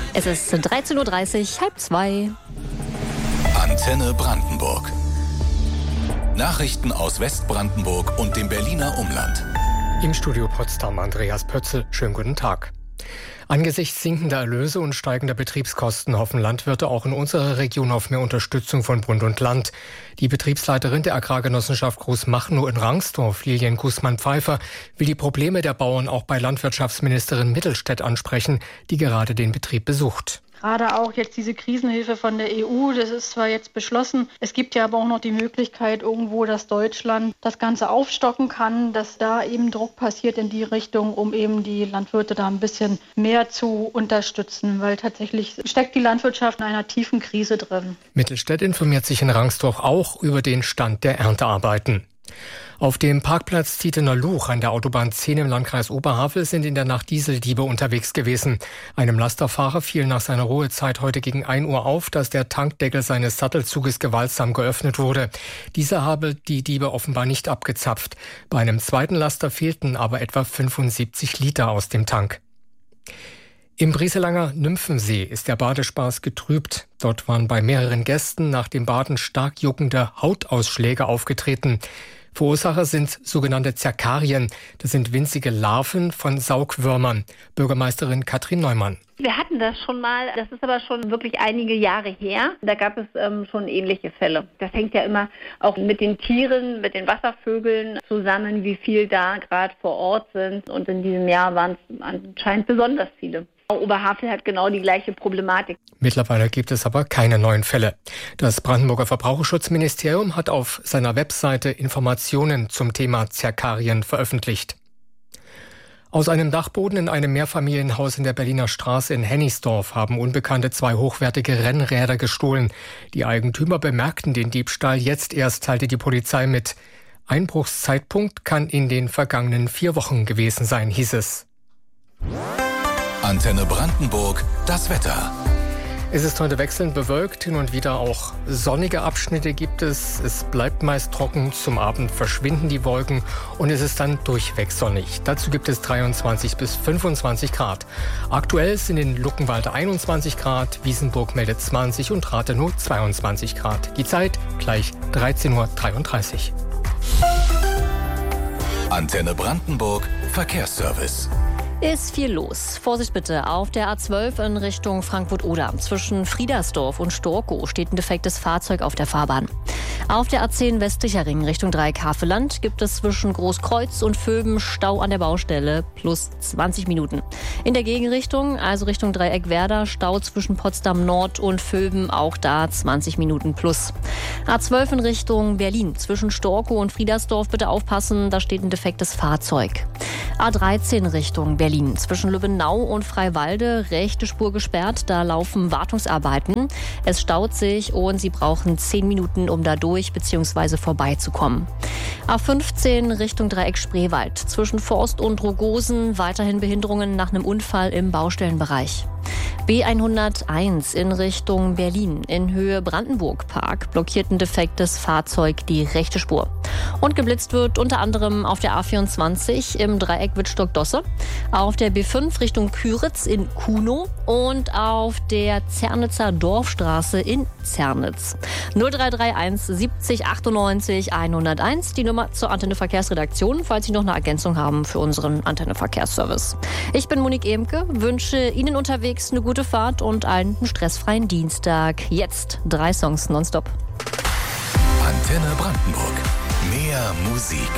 Es ist 13.30 Uhr, halb zwei. Antenne Brandenburg. Nachrichten aus Westbrandenburg und dem Berliner Umland. Im Studio Potsdam Andreas Pötzl. Schönen guten Tag. Angesichts sinkender Erlöse und steigender Betriebskosten hoffen Landwirte auch in unserer Region auf mehr Unterstützung von Bund und Land. Die Betriebsleiterin der Agrargenossenschaft Großmachnow in Rangsdorf, Lilian Gußmann-Pfeiffer, will die Probleme der Bauern auch bei Landwirtschaftsministerin Mittelstädt ansprechen, die gerade den Betrieb besucht. Gerade auch jetzt diese Krisenhilfe von der EU, das ist zwar jetzt beschlossen, es gibt ja aber auch noch die Möglichkeit irgendwo, dass Deutschland das Ganze aufstocken kann, dass da eben Druck passiert in die Richtung, um eben die Landwirte da ein bisschen mehr zu unterstützen, weil tatsächlich steckt die Landwirtschaft in einer tiefen Krise drin. Mittelstädt informiert sich in Rangsdorf auch über den Stand der Erntearbeiten. Auf dem Parkplatz Tietener Luch an der Autobahn 10 im Landkreis Oberhavel sind in der Nacht Dieseldiebe unterwegs gewesen. Einem Lasterfahrer fiel nach seiner Ruhezeit heute gegen 1 Uhr auf, dass der Tankdeckel seines Sattelzuges gewaltsam geöffnet wurde. Dieser habe die Diebe offenbar nicht abgezapft. Bei einem zweiten Laster fehlten aber etwa 75 Liter aus dem Tank. Im Brieselanger Nymphensee ist der Badespaß getrübt. Dort waren bei mehreren Gästen nach dem Baden stark juckende Hautausschläge aufgetreten. Verursacher sind sogenannte Zerkarien. Das sind winzige Larven von Saugwürmern. Bürgermeisterin Katrin Neumann. Wir hatten das schon mal, das ist aber schon wirklich einige Jahre her. Da gab es schon ähnliche Fälle. Das hängt ja immer auch mit den Tieren, mit den Wasservögeln zusammen, wie viel da gerade vor Ort sind. Und in diesem Jahr waren es anscheinend besonders viele. Oberhavel hat genau die gleiche Problematik. Mittlerweile gibt es aber keine neuen Fälle. Das Brandenburger Verbraucherschutzministerium hat auf seiner Webseite Informationen zum Thema Zerkarien veröffentlicht. Aus einem Dachboden in einem Mehrfamilienhaus in der Berliner Straße in Hennigsdorf haben Unbekannte 2 hochwertige Rennräder gestohlen. Die Eigentümer bemerkten den Diebstahl jetzt erst, teilte die Polizei mit. Einbruchszeitpunkt kann in den vergangenen 4 Wochen gewesen sein, hieß es. Antenne Brandenburg, das Wetter. Es ist heute wechselnd bewölkt, hin und wieder auch sonnige Abschnitte gibt es. Es bleibt meist trocken, zum Abend verschwinden die Wolken und es ist dann durchweg sonnig. Dazu gibt es 23 bis 25 Grad. Aktuell sind in Luckenwalde 21 Grad, Wiesenburg meldet 20 und Rathenow 22 Grad. Die Zeit gleich 13.33 Uhr. Antenne Brandenburg, Verkehrsservice. Ist viel los. Vorsicht bitte, auf der A12 in Richtung Frankfurt-Oder. Zwischen Friedersdorf und Storkow steht ein defektes Fahrzeug auf der Fahrbahn. Auf der A10 westlicher Ring Richtung Dreieck Havelland gibt es zwischen Großkreuz und Vöben Stau an der Baustelle plus 20 Minuten. In der Gegenrichtung, also Richtung Dreieck Werder, Stau zwischen Potsdam Nord und Vöben, auch da 20 Minuten plus. A12 in Richtung Berlin, zwischen Storkow und Friedersdorf bitte aufpassen, da steht ein defektes Fahrzeug. A13 Richtung Berlin, zwischen Lübbenau und Freiwalde, rechte Spur gesperrt, da laufen Wartungsarbeiten. Es staut sich und Sie brauchen 10 Minuten, um da durch bzw. vorbeizukommen. A15 Richtung Dreieck Spreewald, zwischen Forst und Rogosen, weiterhin Behinderungen nach einem Unfall im Baustellenbereich. B101 in Richtung Berlin, in Höhe Brandenburg Park, blockiert ein defektes Fahrzeug die rechte Spur. Und geblitzt wird unter anderem auf der A24 im Dreieck Wittstock-Dosse, auf der B5 Richtung Küritz in Kunow und auf der Zernitzer Dorfstraße in Zernitz. 0331 70 98 101, die Nummer zur Antenne Verkehrsredaktion, falls Sie noch eine Ergänzung haben für unseren Antenne Verkehrsservice. Ich bin Monique Ehmke, wünsche Ihnen unterwegs eine gute Fahrt und einen stressfreien Dienstag. Jetzt 3 Songs nonstop. Antenne Brandenburg. Mehr Musik.